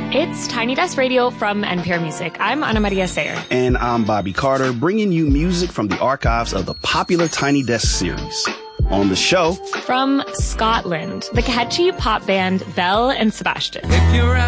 It's Tiny Desk Radio from NPR Music. I'm Ana Maria Sayer. And I'm Bobby Carter, bringing you music from the archives of the popular Tiny Desk series. On the show, from Scotland, the catchy pop band Belle and Sebastian. If you're